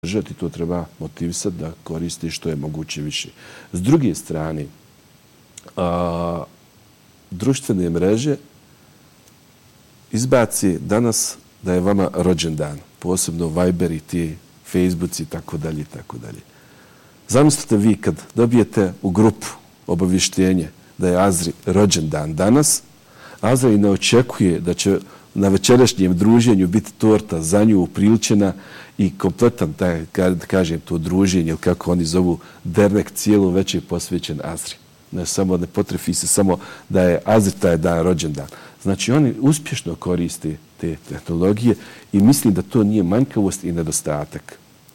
držati, to treba motivisati da koristi što je moguće više. S druge strane, društvene mreže izbaci danas da je vama rođendan, posebno Viber i ti Facebooci i tako dalje i tako dalje. Zamislite vi kad dobijete u grupu obavještenje da je Azri rođendan danas, Azri ne očekuje da će na večerašnjem druženju biti torta za nju upriličena i kompletan, da kažem, to druženje, ili kako oni zovu, dernek cijelo večer je posvećen Azri. Ne potrefi se samo da je Azri taj dan rođendan. Znači, oni uspješno koriste te tehnologije i mislim da to nije manjkavost i nedostatak.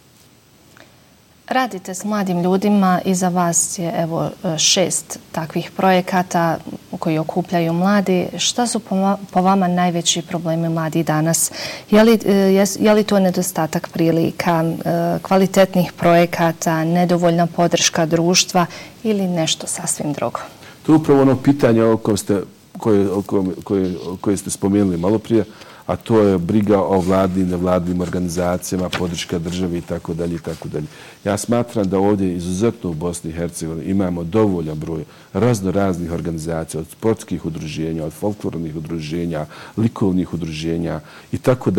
Radite s mladim ljudima, iza vas je 6 takvih projekata koji okupljaju mladi. Šta su po vama najveći problemi mladi danas? Je li to nedostatak prilika, kvalitetnih projekata, nedovoljna podrška društva ili nešto sasvim drugo? To je upravo ono pitanje koje ste spomenuli malo prije, a to je briga o vladnim, nevladnim organizacijama, podrška državi itd. Ja smatram da ovdje izuzetno u Bosni i Hercegovini imamo dovoljan broj raznih organizacija, od sportskih udruženja, od folklornih udruženja, likovnih udruženja itd.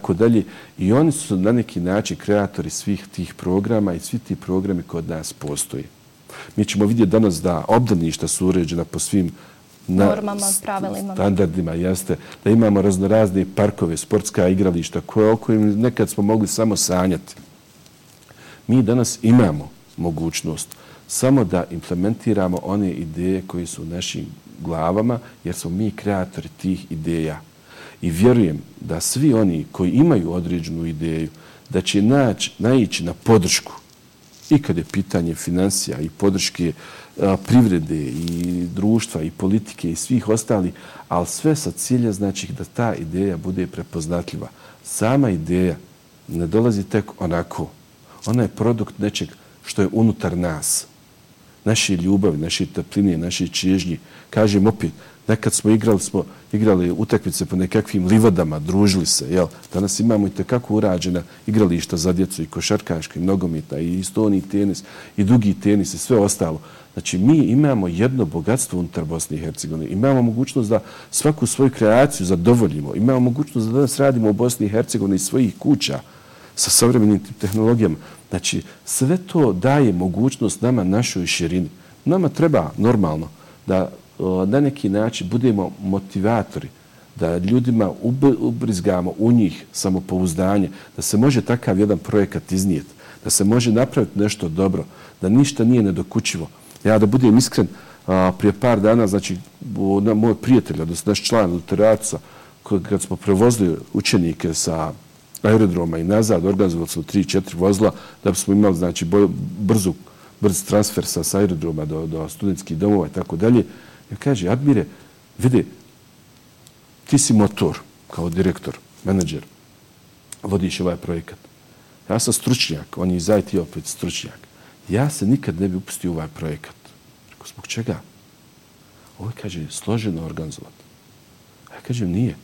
I oni su na neki način kreatori svih tih programa i svi ti programi kod nas postoji. Mi ćemo vidjeti danas da obdaništa su uređena po svim normama, pravilima, standardima, jeste, da imamo raznorazne parkove, sportska igrališta o kojim nekad smo mogli samo sanjati. Mi danas imamo mogućnost samo da implementiramo one ideje koje su u našim glavama, jer smo mi kreatori tih ideja. I vjerujem da svi oni koji imaju određenu ideju, da će naići na podršku i kad je pitanje financija i podrške privrede i društva i politike i svih ostalih, ali sve sa ciljem znači da ta ideja bude prepoznatljiva. Sama ideja ne dolazi tek onako. Ona je produkt nečeg što je unutar nas. Naše ljubavi, naše topline, naše čežnje. Kažem opet, nekad smo igrali utakmice po nekakvim livadama, družili se. Jel? Danas imamo i tekako urađena igrališta za djecu i košarkaška i nogometna i stolni tenis i dugi tenis i sve ostalo. Znači, mi imamo jedno bogatstvo unutar Bosne i Hercegovine. Imamo mogućnost da svaku svoju kreaciju zadovoljimo. Imamo mogućnost da danas radimo u Bosni i Hercegovini iz svojih kuća sa savremenim tehnologijama. Znači, sve to daje mogućnost nama, našoj širini. Nama treba normalno da na neki način budemo motivatori, da ljudima ubrizgamo u njih samopouzdanje, da se može takav jedan projekat iznijeti, da se može napraviti nešto dobro, da ništa nije nedokučivo. Ja da budem iskren, prije par dana, znači, moj prijatelj, odnosno naš član Luterarca, kad smo prevozili učenike sa aerodroma i nazad, organizovali smo 3-4 vozila da bismo imali, znači, brz transfer sa aerodroma do studentskih domova i tako dalje. Ja kaže, Admire, vidi, ti si motor, kao direktor, menadžer, vodiš ovaj projekat. Ja sam stručnjak, on je iz IT opet stručnjak. Ja se nikad ne bi upustio u ovaj projekat. Rekao, zbog čega? Ovo je, kaže, složeno organizovati. Ja kažem, nije.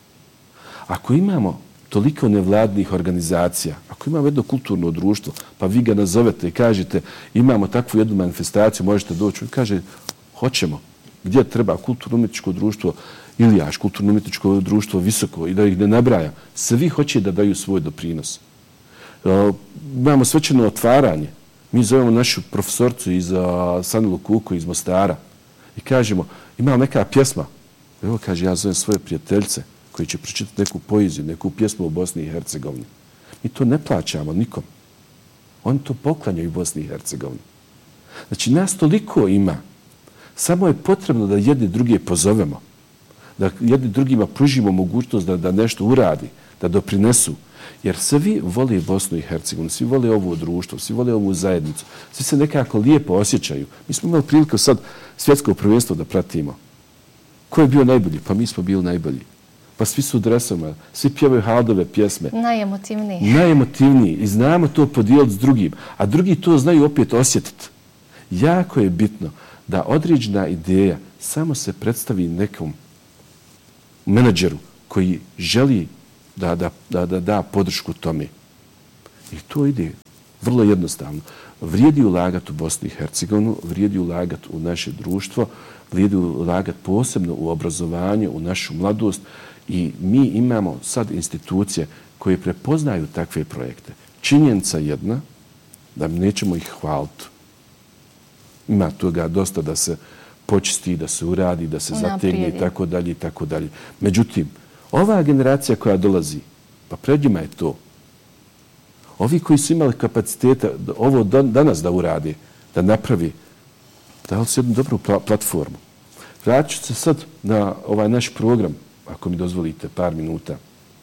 Ako imamo toliko nevladnih organizacija, ako imamo jedno kulturno društvo, pa vi ga nazovete i kažete, imamo takvu jednu manifestaciju, možete doći. On kaže, hoćemo. Gdje treba kulturno-umjetničko društvo Ilijaš, kulturno-umjetničko društvo Visoko i da ih ne nabraja. Svi hoće da daju svoj doprinos. Imamo svečano otvaranje. Mi zovemo našu profesorcu iz Sanilu Kuku iz Mostara i kažemo, ima neka pjesma. Evo, kaže, ja zovem svoje prijateljce koji će pročitati neku poeziju, neku pjesmu u Bosni i Hercegovini. Mi to ne plaćamo nikom. Oni to poklanjaju u Bosni i Hercegovini. Znači, nas toliko ima. Samo je potrebno da jedni druge pozovemo, da jedni drugima pružimo mogućnost da nešto uradi, da doprinesu. Jer svi vole Bosnu i Hercegovinu, svi vole ovo društvo, svi vole ovu zajednicu, svi se nekako lijepo osjećaju. Mi smo imali priliku sad svjetsko prvenstvo da pratimo. Ko je bio najbolji? Pa mi smo bili najbolji. Pa svi su u dresovima, svi pjevaju Haldove pjesme. Najemotivniji. Najemotivniji i znamo to podijeliti s drugim, a drugi to znaju opet osjetiti. Jako je bitno da određena ideja samo se predstavi nekom menadžeru koji želi da da podršku tome. I to ide vrlo jednostavno. Vrijedi ulagati u Bosnu i Hercegovinu, vrijedi ulagati u naše društvo, vrijedi ulagati posebno u obrazovanje, u našu mladost i mi imamo sad institucije koje prepoznaju takve projekte. Činjenica jedna da nećemo ih hvaliti. Ima toga dosta da se počisti, da se uradi, da se zategne i tako dalje i tako dalje. Međutim, ova generacija koja dolazi, pa pred njima je to. Ovi koji su imali kapaciteta ovo danas da uradi, da napravi, dali su jednu dobru platformu. Vratit ću se sad na ovaj naš program, ako mi dozvolite par minuta.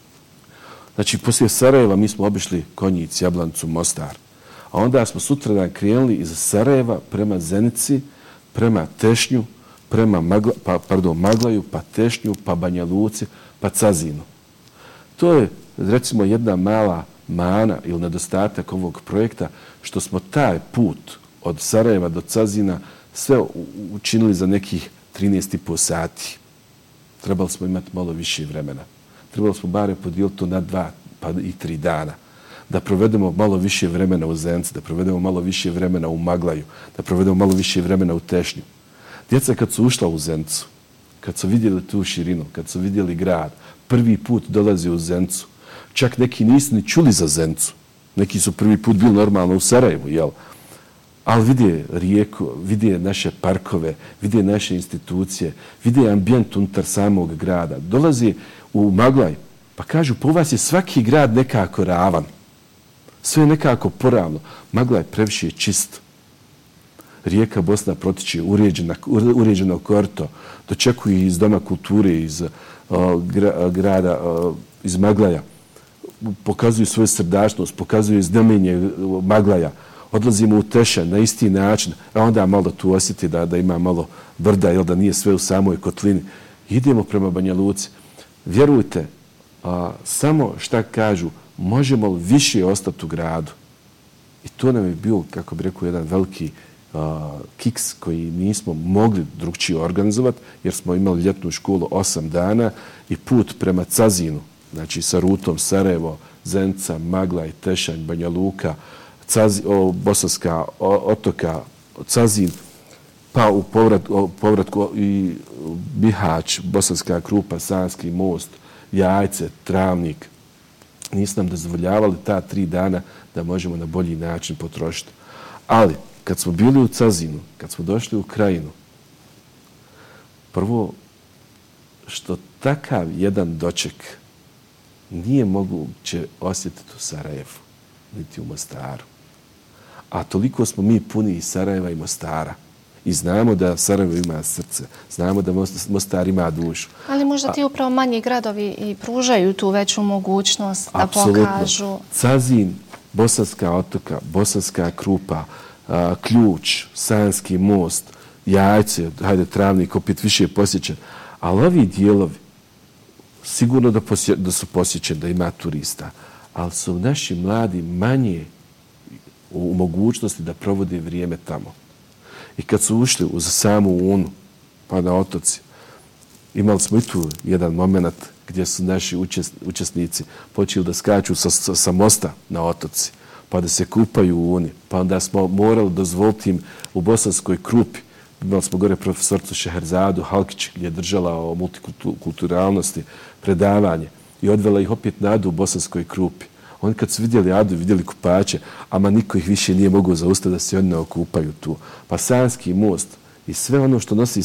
Znači, poslije Sarajeva mi smo obišli Konjic, Jablancu, Mostar. A onda smo sutradan krenuli iz Sarajeva prema Zenici, prema Tešnju, prema Maglaju, pa Tešnju, pa Banja Luci, pa Cazinu. To je, recimo, jedna mala mana ili nedostatak ovog projekta, što smo taj put od Sarajeva do Cazina sve učinili za nekih 13,5 sati. Trebali smo imati malo više vremena. Trebali smo barem podijeliti to na 2 pa i 3 dana. Da provedemo malo više vremena u Zenci, da provedemo malo više vremena u Maglaju, da provedemo malo više vremena u Tešnju. Djeca kad su ušla u Zencu, kad su vidjeli tu širinu, kad su vidjeli grad, prvi put dolazi u Zencu. Čak neki nisu ni čuli za Zencu. Neki su prvi put bili normalno u Sarajevu, jel? Ali vide rijeku, vide naše parkove, vide naše institucije, vide ambijent unutar samog grada. Dolazi u Maglaj, pa kažu, po vas je svaki grad nekako ravan. Sve je nekako poravno. Maglaj je previše čist. Rijeka Bosna protiče uređeno korito. Dočekuje iz Doma kulture, iz grada, iz Maglaja. Pokazuju svoju srdačnost, pokazuju znamenje Maglaja. Odlazimo u Tešanj na isti način, a onda malo tu osjeti da ima malo brda, jel da nije sve u samoj kotlini. Idemo prema Banja Luci. Vjerujte, samo šta kažu, možemo li više ostati u gradu? I to nam je bio, kako bi rekao, jedan veliki kiks koji nismo mogli drugčije organizovati, jer smo imali ljetnu školu 8 dana i put prema Cazinu, znači sa rutom Sarajevo, Zenica, Maglaj, Tešanj, Banja Luka, Bosanska otoka, Cazin, pa u povratku i Bihać, Bosanska Krupa, Sanski most, Jajce, Travnik. Nisu nam dozvoljavali ta 3 dana da možemo na bolji način potrošiti. Ali, kad smo bili u Cazinu, kad smo došli u Krajinu, prvo što takav jedan doček nije moguće osjetiti u Sarajevu, niti u Mostaru. A toliko smo mi puni i Sarajeva i Mostara. I znamo da Sarajevo ima srce, znamo da Mostar ima dušu. Ali možda ti upravo manji gradovi i pružaju tu veću mogućnost da pokažu. Cazin, Bosanska otoka, Bosanska Krupa, Ključ, Sanski most, Jajce, hajde Travnik, opet više je posjećen. Ali ovi dijelovi, sigurno da su posjećeni, da ima turista, ali su naši mladi manje u mogućnosti da provode vrijeme tamo. I kad su ušli uz samu Unu, pa na otoci, imali smo i tu jedan moment gdje su naši učesnici počeli da skaču sa mosta na otoci, pa da se kupaju u Uni, pa onda smo morali dozvoliti im u Bosanskoj Krupi. Imali smo gore profesorcu Šeherzadu Halkić gdje je držala o multikulturalnosti predavanje i odvela ih opet na Adu u Bosanskoj Krupi. Oni kad su vidjeli Adu, vidjeli kupače, ama niko ih više nije mogao zaustaviti da se oni ne okupaju tu. Pa Sanski most i sve ono što nosi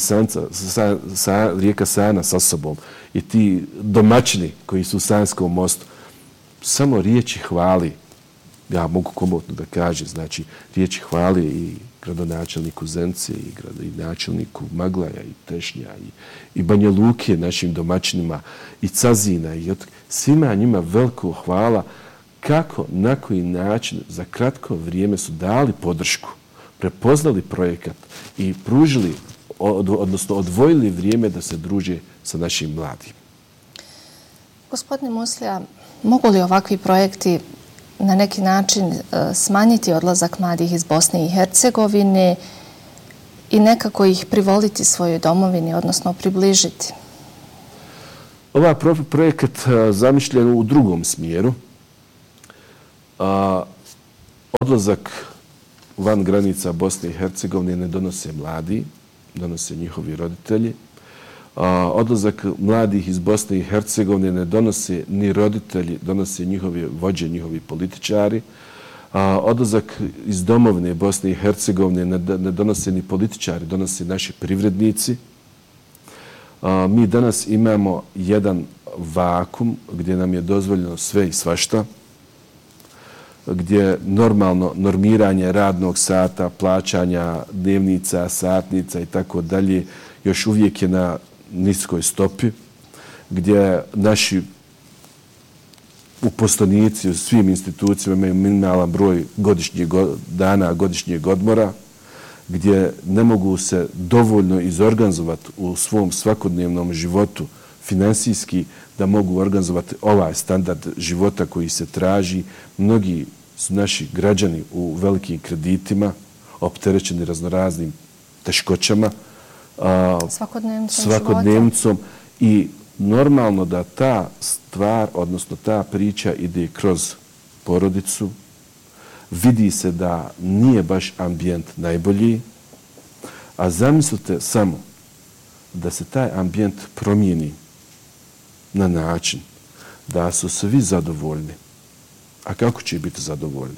rijeka Sana sa sobom i ti domaćini koji su u Sanskom mostu, samo riječi hvali, ja mogu komotno da kažem, znači riječi hvali i gradonačelniku Zence i načelniku Maglaja i Tešnja i Banja Luke našim domaćinima i Cazina i svima njima veliko hvala kako, na koji način za kratko vrijeme su dali podršku, prepoznali projekat i pružili, odnosno odvojili vrijeme da se druže sa našim mladim. Gospodine Muslija, mogu li ovakvi projekti na neki način smanjiti odlazak mladih iz Bosne i Hercegovine i nekako ih privoliti svojoj domovini, odnosno približiti? Ovaj projekat zamišljen u drugom smjeru. Odlazak van granica Bosne i Hercegovine ne donose mladi, donose njihovi roditelji. Odlazak mladih iz Bosne i Hercegovine ne donose ni roditelji, donose njihovi vođe, njihovi političari. Odlazak iz domovine Bosne i Hercegovine ne donose ni političari, donose naši privrednici. Mi danas imamo jedan vakum gdje nam je dozvoljeno sve i svašta, gdje normalno normiranje radnog sata, plaćanja dnevnica, satnica i tako dalje još uvijek je na niskoj stopi, gdje naši uposlenici u svim institucijama imaju minimalan broj dana godišnjeg odmora, gdje ne mogu se dovoljno izorganizovati u svom svakodnevnom životu finansijski da mogu organizovati ovaj standard života koji se traži. Mnogi su naši građani u velikim kreditima, opterećeni raznoraznim teškoćama, svakodnevnicom i normalno da ta stvar, odnosno ta priča ide kroz porodicu. Vidi se da nije baš ambijent najbolji, a zamislite samo da se taj ambijent promijeni na način da su svi zadovoljni. A kako će biti zadovoljni?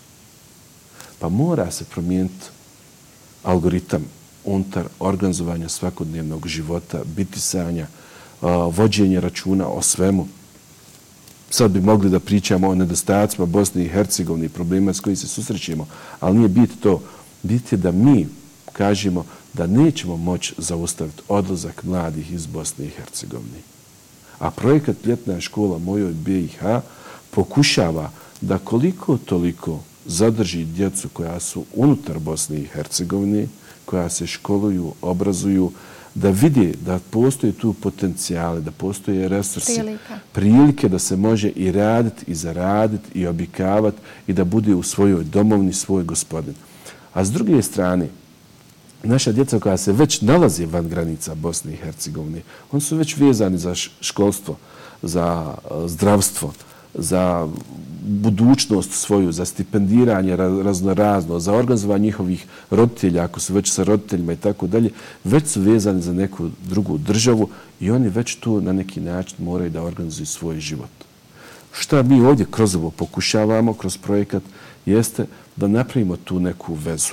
Pa mora se promijeniti algoritam unutar organizovanja svakodnevnog života, bitisanja, vođenje računa o svemu. Sad bi mogli da pričamo o nedostacima Bosne i Hercegovine i problema s kojim se susrećemo, ali nije bit to. Bit je da mi kažemo da nećemo moći zaustaviti odlazak mladih iz Bosne i Hercegovine. A projekat Ljetna škola mojoj BiH pokušava da koliko toliko zadrži djecu koja su unutar Bosne i Hercegovine, koja se školuju, obrazuju, da vidi da postoje tu potencijale, da postoje resursi, prilike da se može i raditi, i zaraditi, i obikavati i da bude u svojoj domovini svoj gospodin. A s druge strane, naša djeca koja se već nalazi van granica Bosne i Hercegovine, oni su već vezani za školstvo, za zdravstvo, za budućnost svoju, za stipendiranje raznorazno, za organizovanje njihovih roditelja, ako su već sa roditeljima i tako dalje, već su vezani za neku drugu državu i oni već tu na neki način moraju da organizuju svoj život. Šta mi ovdje kroz ovo pokušavamo, kroz projekat, jeste da napravimo tu neku vezu.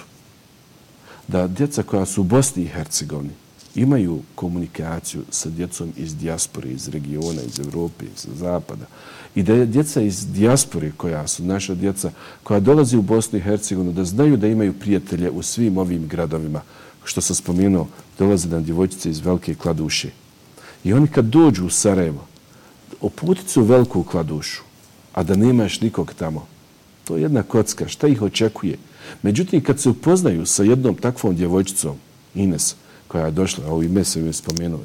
Da djeca koja su u Bosni i Hercegovini imaju komunikaciju sa djecom iz dijaspore, iz regiona, iz Evrope, iz Zapada. I da je djeca iz dijaspore, koja su naša djeca, koja dolazi u Bosnu i Hercegovinu, da znaju da imaju prijatelje u svim ovim gradovima. Što sam spomenuo, dolaze nam djevojčice iz Velike Kladuše. I oni kad dođu u Sarajevo, uputit su u Veliku Kladušu, a da nemaš nikog tamo. To je jedna kocka. Šta ih očekuje? Međutim, kad se upoznaju sa jednom takvom djevojčicom, Ines, koja je došla, ovo ime sam joj spomenuo,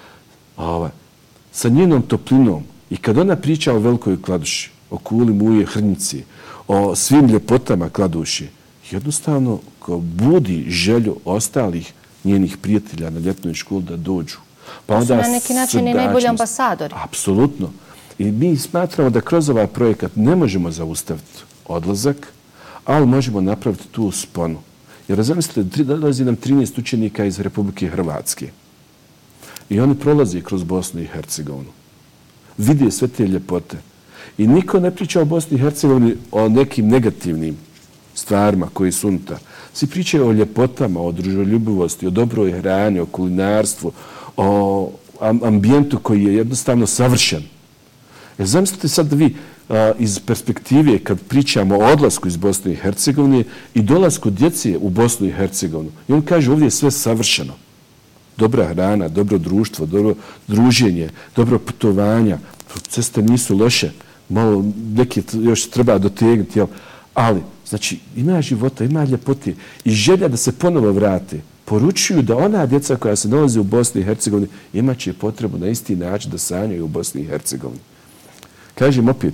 sa njenom toplinom, i kad ona priča o Velikoj Kladuši, o kuli Muje Hrnici, o svim ljepotama Kladuši, jednostavno budi želju ostalih njenih prijatelja na ljetnoj školi da dođu. Pa su na neki način i najbolji ambasadori. Apsolutno. I mi smatramo da kroz ovaj projekat ne možemo zaustaviti odlazak, ali možemo napraviti tu sponu. Jer zamislite, dolazi nam 13 učenika iz Republike Hrvatske. I oni prolaze kroz Bosnu i Hercegovinu. Vide sve te ljepote. I niko ne priča o Bosni i Hercegovini o nekim negativnim stvarima koji su unutar. Svi pričaju o ljepotama, o družoljubivosti, o dobroj hrani, o kulinarstvu, o ambijentu koji je jednostavno savršen. Jer zamislite sad da vi iz perspektive kad pričamo o odlasku iz Bosne i Hercegovine i dolasku djece u Bosnu i Hercegovinu. I on kaže ovdje je sve savršeno. Dobra hrana, dobro društvo, dobro druženje, dobro putovanja. Ceste nisu loše. Malo neke još treba dotegnuti. Ali, znači, ima života, ima ljepote i želja da se ponovo vrate. Poručuju da ona djeca koja se nalazi u Bosni i Hercegovini imat će potrebu na isti način da sanjaju u Bosni i Hercegovini. Kažem opet,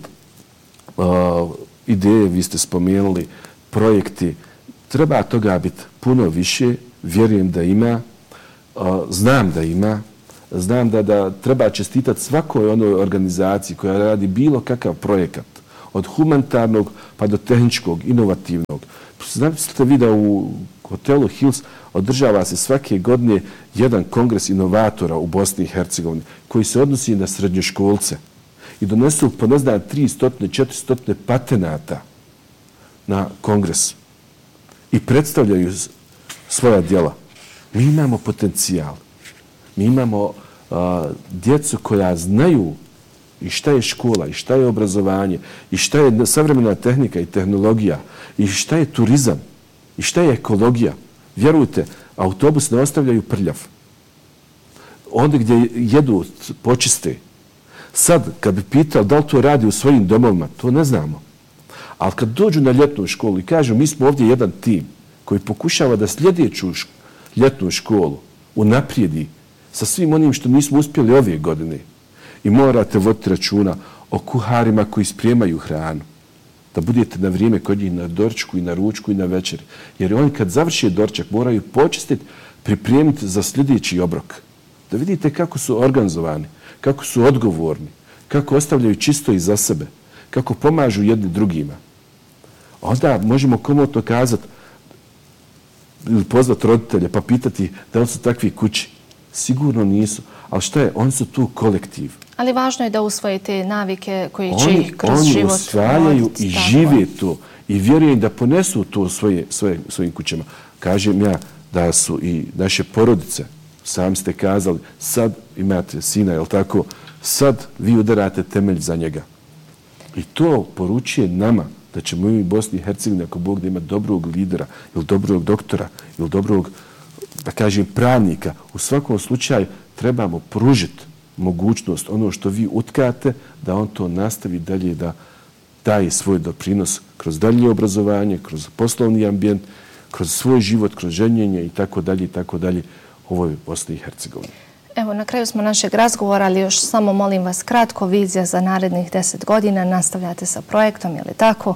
ideje, vi ste spomenuli, projekti, treba toga biti puno više, vjerujem da ima, znam da ima, znam da treba čestitati svakoj onoj organizaciji koja radi bilo kakav projekat Od humanitarnog pa do tehničkog, inovativnog. Znate vi da u hotelu Hills održava se svake godine jedan kongres inovatora u Bosni i Hercegovini koji se odnosi na srednjoškolce i donesu po 300-400 patenata na kongres i predstavljaju svoja djela. Mi imamo potencijal. Mi imamo djecu koja znaju i šta je škola, i šta je obrazovanje, i šta je savremena tehnika i tehnologija, i šta je turizam, i šta je ekologija. Vjerujte, autobus ne ostavljaju prljav. Onda gdje jedu, počiste. Sad, kad bi pitao da li to radi u svojim domovima, to ne znamo. Ali kad dođu na ljetnu školu i kažu mi smo ovdje jedan tim koji pokušava da sljedeću ljetnu školu unaprijedi sa svim onim što nismo uspjeli ove godine, i morate voditi računa o kuharima koji spremaju hranu. Da budete na vrijeme kod njih na doručku i na ručku i na večeri. Jer oni kad završe doručak moraju počistiti, pripremiti za sljedeći obrok. Da vidite kako su organizovani, kako su odgovorni, kako ostavljaju čisto i za sebe, kako pomažu jedni drugima. Onda možemo komotno kazati ili pozvati roditelje pa pitati da li su takvi kući. Sigurno nisu. Ali šta je? Oni su tu kolektiv. Ali važno je da usvoje te navike koji će ih kroz život... Oni usvajaju i žive to. I vjerujem da ponesu to svojim kućama. Kažem ja da su i naše porodice, sami ste kazali, sad imate sina, je li tako? Sad vi udarate temelj za njega. I to poručuje nama da ćemo mi u Bosni i Hercegovini, ako Bog da ima dobrog lidera ili dobrog doktora ili dobrog, da kažem, pravnika, u svakom slučaju trebamo pružiti mogućnost, ono što vi utkate, da on to nastavi dalje da daje svoj doprinos kroz dalje obrazovanje, kroz poslovni ambijent, kroz svoj život, kroz ženjenje i tako dalje u ovoj Bosni i Hercegovini. Evo, na kraju smo našeg razgovora, ali još samo molim vas kratko, vizija za narednih 10 godina, nastavljate sa projektom, je li tako?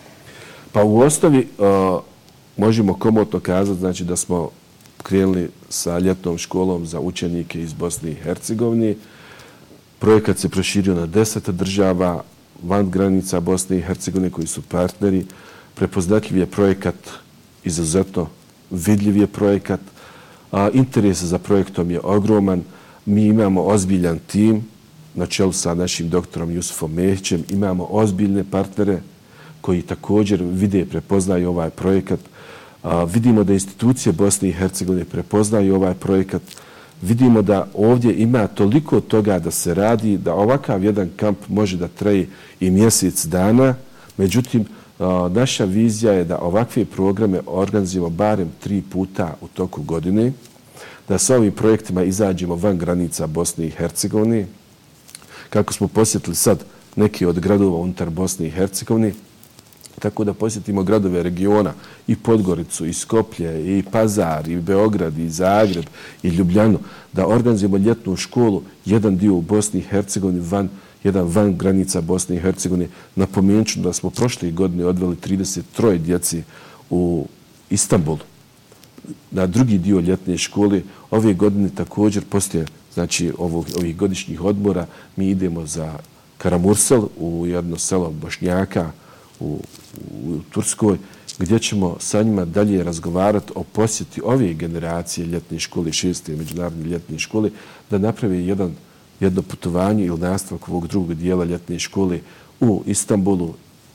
Pa u osnovi možemo komotno kazati, znači da smo krenuli sa ljetnom školom za učenike iz Bosne i Hercegovine. Projekat se proširio na 10 država van granica Bosne i Hercegovine koji su partneri. Prepoznatljiv je projekat, izuzetno vidljiv je projekat. Interes za projektom je ogroman. Mi imamo ozbiljan tim na čelu sa našim doktorom Jusufom Mehićem. Imamo ozbiljne partnere koji također vide, prepoznaju ovaj projekat. Vidimo da institucije Bosne i Hercegovine prepoznaju ovaj projekat. Vidimo da ovdje ima toliko toga da se radi, da ovakav jedan kamp može da traje i mjesec dana. Međutim, naša vizija je da ovakve programe organizujemo barem 3 puta u toku godine, da sa ovim projektima izađemo van granica Bosne i Hercegovine. Kako smo posjetili sad neki od gradova unutar Bosne i Hercegovine, tako da posjetimo gradove regiona i Podgoricu, i Skoplje, i Pazar, i Beograd, i Zagreb, i Ljubljanu, da organizujemo ljetnu školu, jedan dio u Bosni i Hercegovini, jedan van granica Bosne i Hercegovine. Napomenut ću da smo prošle godine odveli 33 djeci u Istanbulu na drugi dio ljetne škole. Ove godine također poslije znači, ovih godišnjih odmora mi idemo za Karamursel u jedno selo Bošnjaka u Turskoj, gdje ćemo sa njima dalje razgovarati o posjeti ove generacije ljetne škole, 6. međunarodne ljetne škole, da napravi jedno putovanje ili nastavak ovog drugog dijela ljetne škole u Istanbulu,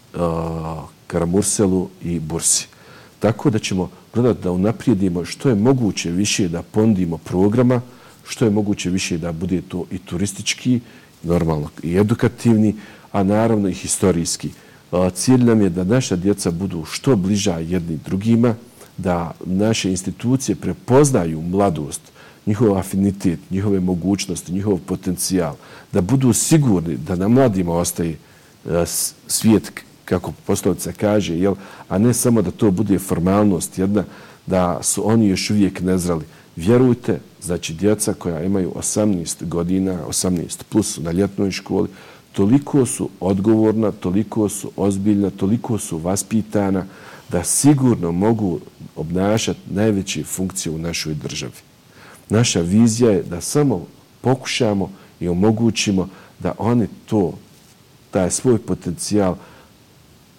Karamurselu i Bursi. Tako da ćemo gledati da unaprijedimo što je moguće više da ponudimo programa, što je moguće više da bude to i turistički, normalno i edukativni, a naravno i historijski. Cilj nam je da naša djeca budu što bliža jedni drugima, da naše institucije prepoznaju mladost, njihov afinitet, njihove mogućnosti, njihov potencijal, da budu sigurni da na mladima ostaje svijet, kako poslovica kaže, a ne samo da to bude formalnost jedna, da su oni još uvijek nezrali. Vjerujte, znači djeca koja imaju 18 godina, 18 plus na ljetnoj školi, toliko su odgovorna, toliko su ozbiljna, toliko su vaspitana da sigurno mogu obnašati najveće funkcije u našoj državi. Naša vizija je da samo pokušamo i omogućimo da oni taj svoj potencijal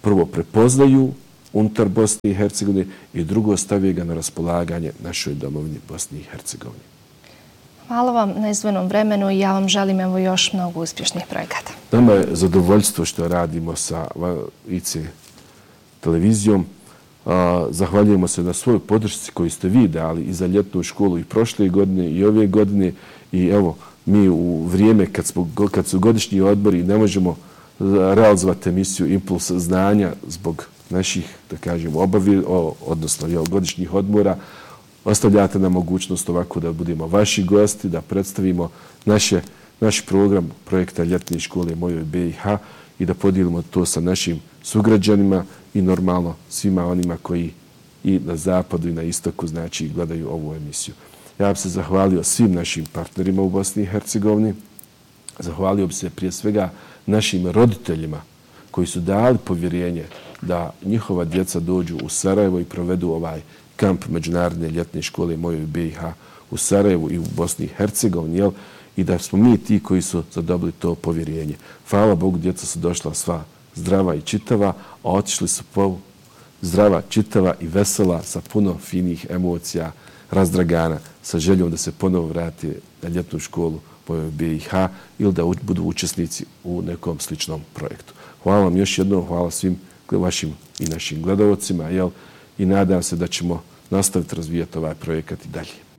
prvo prepoznaju unutar Bosne i Hercegovine i drugo stavljaju ga na raspolaganje našoj domovini Bosni i Hercegovini. Hvala vam na izdvojenom vremenu i ja vam želim evo još mnogo uspješnih projekata. Nama je zadovoljstvo što radimo sa IC televizijom. Zahvaljujemo se na svojoj podršci koju ste vi dali i za ljetnu školu i prošle godine i ove godine. I evo, mi u vrijeme kad su godišnji odbori ne možemo realizovati emisiju Impuls znanja zbog naših, da kažem, odnosno godišnjih odmora, ostavljate nam mogućnost ovako da budemo vaši gosti, da predstavimo naš program projekta Ljetne škole Mojoj BiH i da podijelimo to sa našim sugrađanima i normalno svima onima koji i na zapadu i na istoku znači gledaju ovu emisiju. Ja bih se zahvalio svim našim partnerima u Bosni i Hercegovini. Zahvalio bih se prije svega našim roditeljima koji su dali povjerenje da njihova djeca dođu u Sarajevo i provedu ovaj kamp Međunarodne ljetne škole Mojoj BiH u Sarajevu i u Bosni i Hercegovini, i da smo mi ti koji su zadobili to povjerenje. Hvala Bogu, djeca su došla sva zdrava i čitava, a otišli su zdrava, čitava i vesela sa puno finih emocija, razdragana, sa željom da se ponovo vrati na ljetnu školu Mojoj BiH ili da budu učesnici u nekom sličnom projektu. Hvala vam još jednom, hvala svim vašim i našim gledalcima i nadam se da ćemo nastaviti razvijati ovaj projekat i dalje.